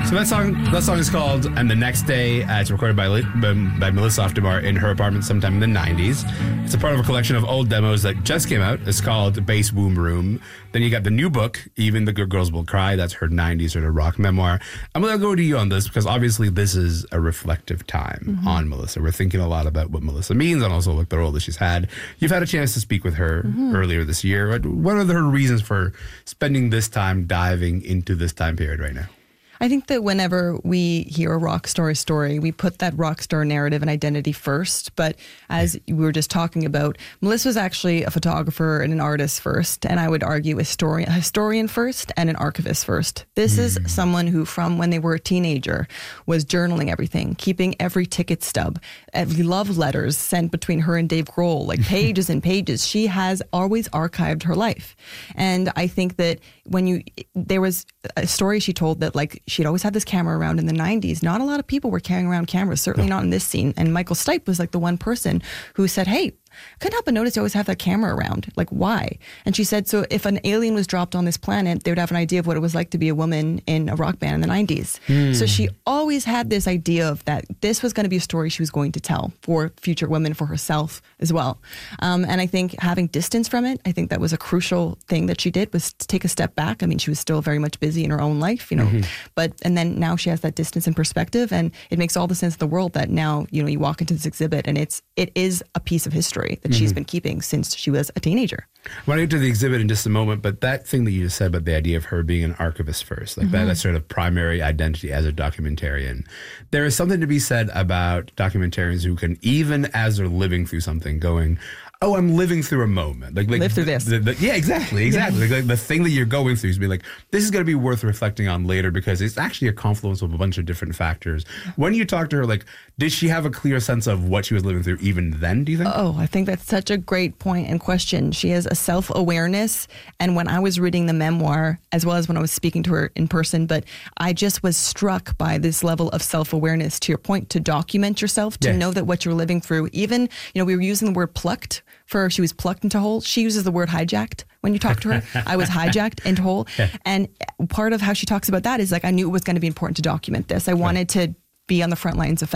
So that song is called "And the Next Day." It's recorded by Melissa Oftemar in her apartment sometime in the 90s. It's a part of a collection of old demos that just came out. It's called Bass Womb Room. Then you got the new book, Even the Good Girls Will Cry. That's her 90s sort of rock memoir. I'm going to go to you on this because obviously this is a reflective time on Melissa. We're thinking a lot about what Melissa means and also like the role that she's had. You've had a chance to speak with her earlier this year. What are her reasons for spending this time diving into this time period right now? I think that whenever we hear a rock star story, we put that rock star narrative and identity first. But as we were just talking about, Melissa was actually a photographer and an artist first, and I would argue a historian first and an archivist first. This is someone who, from when they were a teenager, was journaling everything, keeping every ticket stub, every love letters sent between her and Dave Grohl, like pages and pages. She has always archived her life. And I think that there was a story she told that like she'd always had this camera around in the 90s. Not a lot of people were carrying around cameras, certainly not in this scene. And Michael Stipe was like the one person who said, hey, couldn't help but notice you always have that camera around. Like, why? And she said, so if an alien was dropped on this planet, they would have an idea of what it was like to be a woman in a rock band in the 90s. So she always had this idea of that this was going to be a story she was going to tell for future women, for herself as well. And I think having distance from it, I think that was a crucial thing that she did, was to take a step back. I mean, she was still very much busy in her own life, and then now she has that distance and perspective, and it makes all the sense in the world that now, you walk into this exhibit and it is a piece of history that she's been keeping since she was a teenager. I want to get to the exhibit in just a moment, but that thing that you just said about the idea of her being an archivist first, like that sort of primary identity as a documentarian, there is something to be said about documentarians who can, even as they're living through something, going, oh, I'm living through a moment. Like live through this. Yeah, exactly. Yeah. Like the thing that you're going through is be like, this is going to be worth reflecting on later because it's actually a confluence of a bunch of different factors. When you talk to her, like, did she have a clear sense of what she was living through even then, do you think? Oh, I think that's such a great point and question. She has a self-awareness. And when I was reading the memoir, as well as when I was speaking to her in person, but I just was struck by this level of self-awareness, to your point, to document yourself, to know that what you're living through, even, we were using the word plucked. She was plucked into whole. She uses the word hijacked when you talk to her. I was hijacked into whole. Yeah. And part of how she talks about that is like, I knew it was going to be important to document this. I wanted to be on the front lines of